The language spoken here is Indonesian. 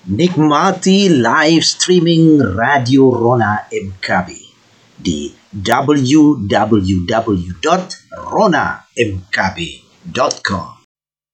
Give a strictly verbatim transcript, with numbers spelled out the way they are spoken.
Nikmati live streaming Radio Rona M K B di w w w dot rona m k b dot com.